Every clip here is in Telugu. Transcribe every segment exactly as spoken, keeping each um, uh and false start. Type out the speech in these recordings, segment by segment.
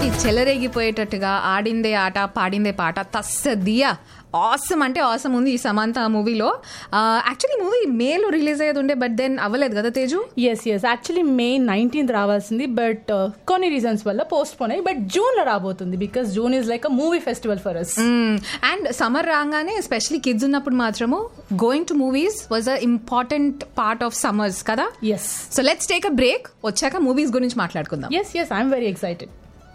చెలరేగిపోయేటట్టుగా ఆడిందే ఆట పాడిందే పాట తస్సదియా ఆసమ్ అంటే ఆసమ్ ఉంది ఈ సమంత మూవీలో. యాక్చువల్లీ మూవీ మేలో రిలీజ్ అయ్యేది ఉండే, బట్ దెన్ అవ్వలేదు కదా Teju? Yes yes actually May nineteenth రావాల్సింది, బట్ కొన్ని రీజన్స్ వల్ల పోస్ట్ పోన్ అయ్యి, బట్ జూన్ లో రాబోతుంది because June is like a movie festival for us. And summer రాగానే ఎస్పెషలీ కిడ్స్ ఉన్నప్పుడు మాత్రము going to movies was a important part of summers కదా. Yes, so let's take a break, వచ్చాక మూవీస్ గురించి మాట్లాడుకుందాం. Yes yes I'm very excited.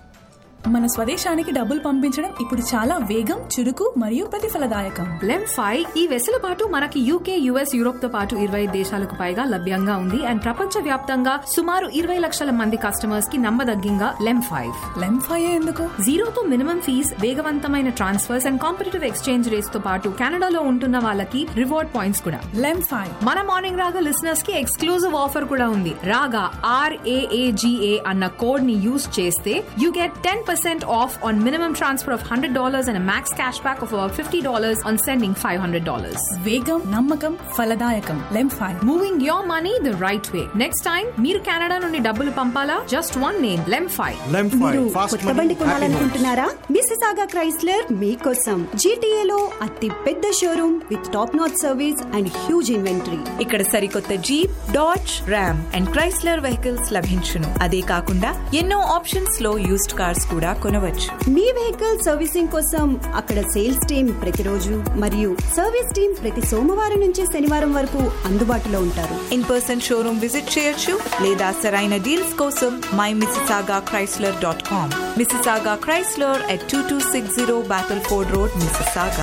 మన స్వదేశానికి డబ్బులు పంపించడం ఇప్పుడు చాలా వేగం, చురుకు మరియు ప్రతిఫలదాయకం. లెమ్ఫై ఈ వెసులుబాటు మనకి యూకే, యుఎస్, యూరోప్ తో పాటు ఇరవై దేశాలకు పైగా లభ్యంగా ఉంది. అండ్ ప్రపంచ వ్యాప్తంగా సుమారు ఇరవై లక్షల మంది కస్టమర్స్ కి నమ్మదగ్గంగా లెమ్ఫై. లెమ్ఫై ఎందుకు? జీరోతో మినిమం ఫీజ్, వేగవంతమైన transfers and competitive exchange rates తో పాటు కెనడాలో ఉంటున్న వాళ్ళకి రివార్డ్ పాయింట్స్ కూడా. లెమ్ఫై మన మార్నింగ్ రాగా లిసనర్స్ కి ఎక్స్క్లూజివ్ ఆఫర్ కూడా ఉంది. రాగా ఆర్ఏఏజీఏ అన్న కోడ్ ని యూజ్ చేస్తే you get ten percent off on minimum transfer of one hundred dollars and a max cashback of about fifty dollars on sending five hundred dollars. వేగం, నమ్మకం, ఫలదాయకం. లెమ్ఫై, moving your money the right way. Next time మీరు కెనడా నుండి డబ్బులు పంపాలా? just one name, లెమ్ఫై. మీరు కొత్త బండి కొనాలనుకుంటున్నారా? మిసిసాగా క్రైస్లర్ మీకోసం. జీటీఏలో అతి పెద్ద showroom with top notch service and huge inventory. ఇక్కడ సరికొత్త jeep, dodge, RAM and Chrysler vehicles లభించును. అదే కాకుండా ఎన్నో ఆప్షన్స్ లో యూస్డ్ కార్స్ కూడా కొనవచ్చు. మీ వెహికల్ సర్వీసింగ్ కోసం అక్కడ సేల్స్ టీమ్ ప్రతిరోజు మరియు సర్వీస్ టీమ్ ప్రతి సోమవారం నుంచి శనివారం వరకు అందుబాటులో ఉంటారు. ఇన్ పర్సన్ షోరూమ్ విజిట్ చేయొచ్చు లేదా సరైన డీల్స్ కోసం my మిసిసాగా Chrysler dot com. మిసిసాగా Chrysler at two two six zero Battleford Road, Mississauga.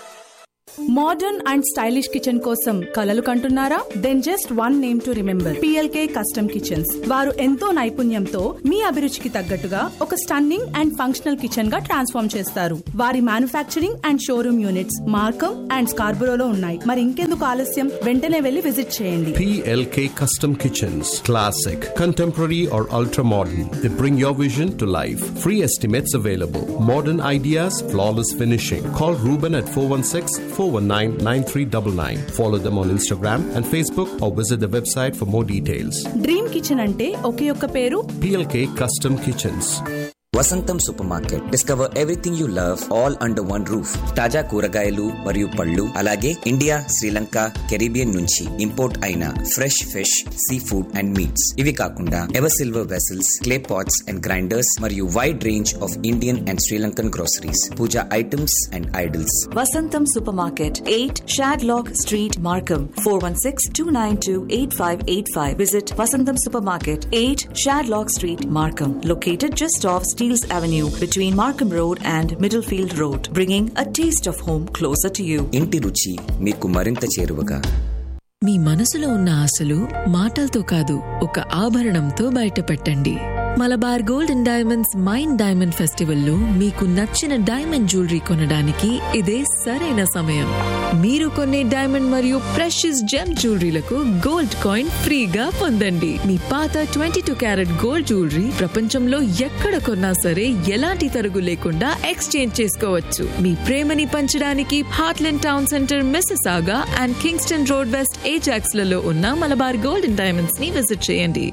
Modern and stylish kitchen కోసం కలలు కంటున్నారా? Then just one name to remember, PLK custom kitchens. వారు ఎంతో నైపుణ్యంతో మీ అభిరుచికి తగ్గట్టుగా ఒక స్టన్నింగ్ అండ్ ఫంక్షనల్ కిచెన్ గా ట్రాన్స్ఫార్మ్ చేస్తారు. వారి manufacturing and showroom units Markham and స్కార్బరోలో ఉన్నాయి. మరి ఇంకెందుకు ఆలస్యం, వెంటనే వెళ్లి విజిట్ చేయండి. P L K Custom Kitchens, classic, contemporary or ultra modern. They bring your vision to life. Free estimates available. Modern ideas, flawless finishing. Call Ruben at four one six four one nine nine three nine nine. Follow them on Instagram and Facebook or visit the website for more details. Dream kitchen అంటే ఒకే ఒక్క పేరు, P L K Custom Kitchens. వసంతం super market. Discover everything you love all under one roof. తాజా కూరగాయలు మరియు పళ్ళు, అలాగే ఇండియా, శ్రీలంక, కెరీబియన్ నుంచి ఇంపోర్ట్ అయిన fresh fish, sea food and meets. ఇవి కాకుండా ever silver vessels, clay pots and grinders మరియు wide range of Indian and Sri Lankan groceries, Pooja items and idols. వసంతం super market, eight షాడ్లాక్ street, Markham. four one six two nine two eight five eight five. Visit Vasantham Supermarket, eight Shadlock Street, Markham. Located just off Steeles Avenue between Markham Road and Middlefield Road. Bringing a taste of home closer to you. ఇంటి రుచి మీకు మరింత చేరువగా. మీ మనసులో ఉన్న ఆశలు మాటలతో కాదు, ఒక ఆభరణంతో బయటపెట్టండి. Malabar gold and diamonds mind diamond ఫెస్టివల్లో మీకు నచ్చిన డైమండ్ జ్యువెలరీ కొనడానికి ఇదే సరైన సమయం. మీరు కొనే డైమండ్ మరియు ప్రెషియస్ జెమ్ జ్యువెలరీలకు గోల్డ్ కాయిన్ ఫ్రీగా పొందండి. మీ పాత twenty two carat gold jewellery ప్రపంచంలో ఎక్కడ కొన్నా సరే ఎలాంటి తరుగు లేకుండా ఎక్స్చేంజ్ చేసుకోవచ్చు. మీ ప్రేమని పంచడానికి Heartland town centre, మిసిసాగా and Kingston road west, Ajax లలో ఉన్న మలబార్ గోల్డ్ అండ్ డైమండ్స్ ని విజిట్ చేయండి.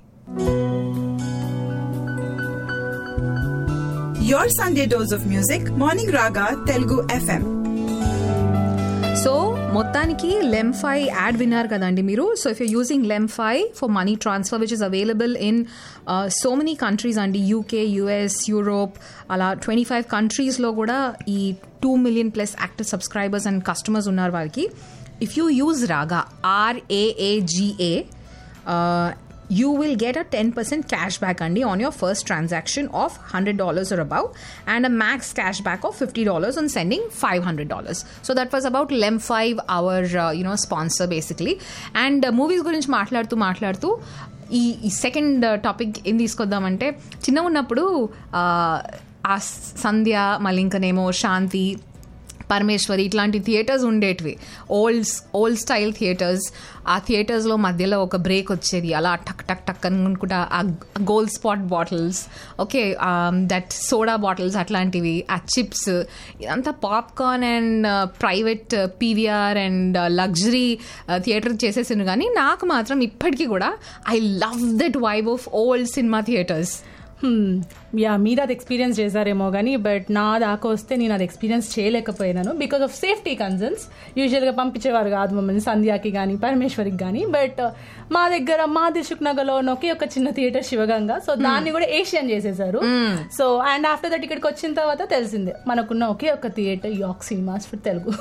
Your Sunday dose of music, Morning Raga, Telugu F M. So మొత్తానికి లెమ్ఫై యాడ్ విన్నారు కదండి మీరు. So if you using లెమ్ఫై for money transfer which is available in so many countries అండి, యూకే, యుఎస్, యూరోప్, అలా ట్వంటీ ఫైవ్ కంట్రీస్లో కూడా ఈ two million plus active subscribers and customers ఉన్నారు వారికి. ఇఫ్ యూ యూజ్ రాగా, ఆర్ఏఏజిఏ, you will get a ten percent cashback andi on your first transaction of one hundred dollars or above, and a max cashback of fifty dollars on sending five hundred dollars. So that was about Lem five, our uh, you know sponsor basically. And uh, movies gurinchi మాట్లాడుతూ మాట్లాడుతూ ఈ ఈ సెకండ్ టాపిక్ ఏం తీసుకొద్దామంటే, చిన్న ఉన్నప్పుడు ఆ సంధ్య, మళ్ళీ ఇంకనేమో శాంతి, పరమేశ్వరి ఇట్లాంటి థియేటర్స్ ఉండేటివి, ఓల్డ్ ఓల్డ్ స్టైల్ థియేటర్స్. ఆ థియేటర్స్లో మధ్యలో ఒక బ్రేక్ వచ్చేది, అలా టక్ టక్ టక్ అనుకుంటా ఆ gold spot bottles, okay, that soda bottles అట్లాంటివి, ఆ చిప్స్, ఇదంతా popcorn and private PVR and luxury theatre చేసేసిండ్రు. కానీ నాకు మాత్రం ఇప్పటికీ కూడా I love that vibe of old cinema theatres. Yeah మీరు అది ఎక్స్పీరియన్స్ చేశారేమో కానీ బట్ నా దాకా వస్తే నేను అది experience చేయలేకపోయినాను because of safety concerns. యూజువల్గా పంపించేవారు కాదు మమ్మల్ని సంధ్యాకి కానీ పరమేశ్వరికి కానీ. బట్ మా దగ్గర మా దిల్సుఖ్ నగర్లో ఒకే ఒక చిన్న థియేటర్ శివగంగా, సో దాన్ని కూడా ఏషియన్ చేసేసారు. సో అండ్ ఆఫ్టర్ దట్ ఇక్కడికి వచ్చిన తర్వాత తెలిసిందే మనకున్న ఒకే ఒక theatre yuck cinemas for Telugu.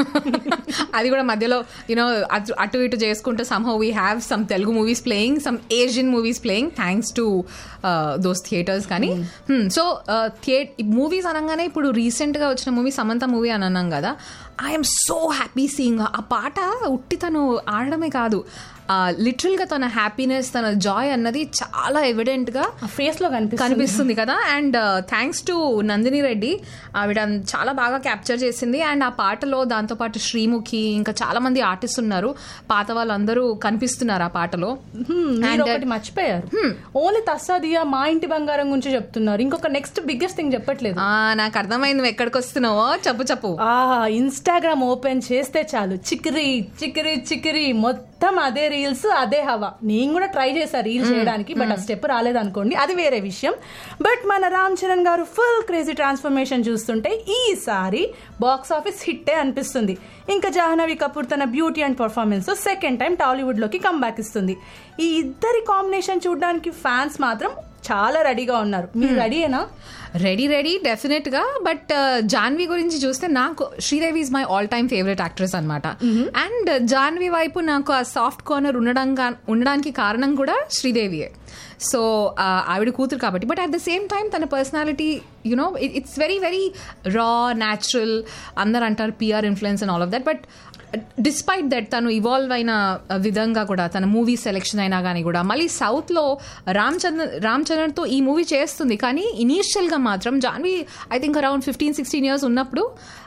అది కూడా మధ్యలో యూనో అటు ఇటు చేసుకుంటూ somehow we have some Telugu movies playing, some Asian movies playing thanks to those theatres. కానీ సో థియేటర్ మూవీస్ అనగానే ఇప్పుడు రీసెంట్గా వచ్చిన మూవీ సమంత మూవీ అని అన్నాం కదా, ఐఎమ్ సో హ్యాపీ సీయింగ్. ఆ పాట ఉట్టి తను ఆడడమే కాదు, లిటరల్గా తన హ్యాపీనెస్ తన జాయ్ అన్నది చాలా ఎవిడెంట్గా ఫేస్లో కనిపిస్తుంది కదా. And thanks to Nandini Reddy, ఆవిడ చాలా బాగా క్యాప్చర్ చేసింది. అండ్ ఆ పాటలో దాంతోపాటు శ్రీముఖి ఇంకా చాలా మంది ఆర్టిస్ట్ ఉన్నారు, పాత వాళ్ళందరూ కనిపిస్తున్నారు ఆ పాటలో. ఒకటి మర్చిపోయారు, ఓన్లీ తస్సాదియా మా ఇంటి బంగారం గురించి చెప్తున్నారు, ఇంకొక నెక్స్ట్ బిగ్గెస్ట్ థింగ్ చెప్పట్లేదు. నాకు అర్థమైంది నువ్వు ఎక్కడికి వస్తున్నావో, చెప్పు చెప్పు. ఇన్స్టాగ్రామ్ ఓపెన్ చేస్తే చాలు చికిరి చికిరి చికిరి మొత్తం అదే రీల్స్ అదే హవా. నేను కూడా ట్రై చేశాను రీల్ చేయడానికి, బట్ ఆ స్టెప్ రాలేదనుకోండి, అది వేరే విషయం. బట్ మన రామ్ చరణ్ గారు ఫుల్ క్రేజీ ట్రాన్స్ఫర్మేషన్ చూస్తుంటే ఈసారి బాక్స్ ఆఫీస్ హిట్టే అనిపిస్తుంది. ఇంకా జాహ్నవి కపూర్ తన beauty and performance second time Tollywood లోకి కమ్బ్యాక్ ఇస్తుంది. ఈ ఇద్దరి కాంబినేషన్ చూడడానికి ఫ్యాన్స్ మాత్రం చాలా రెడీగా ఉన్నారు. మీరు రెడీయేనా? రెడీ రెడీ డెఫినెట్ గా. బట్ జాన్వి గురించి చూస్తే నాకు Sridevi is my all time favourite actress అనమాట. అండ్ జాన్వి వైపు నాకు ఆ సాఫ్ట్ కార్నర్ ఉండడంగా ఉండడానికి కారణం కూడా శ్రీదేవియే. సో ఆవిడ కూతురు కాబట్టి. But at the same time తన personality you know it's very very రా న్యాచురల్. అందరు అంటారు PR influence and all of that. But despite that తను ఇవాల్వ్ అయిన విధంగా కూడా తన మూవీ సెలెక్షన్ అయినా కానీ కూడా మళ్ళీ సౌత్లో రామ్ చరణ్ రామ్ చరణ్తో ఈ మూవీ చేస్తుంది. కానీ ఇనీషియల్గా మాత్రం Janhvi I think around fifteen sixteen years ఉన్నప్పుడు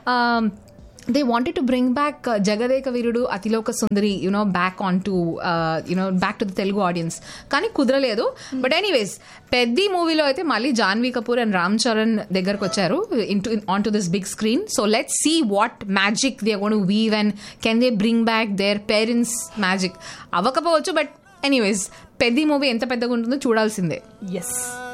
they wanted to bring back uh, Jagadeka Virudu Atiloka Sundari, you know, back onto, uh, you know, back to the Telugu audience. Kani kudraledu. But anyways, Peddi movie lo aithe mali Janvi Kapoor and Ram Charan దగ్గరకు వచ్చారు into in, onto this big screen. So let's see what magic they are going to weave and can they bring back their parents' magic. Avakapochu, but anyways, Peddi movie ఎంత పెద్దగా ఉంటుందో చూడాల్సిందే. Yes.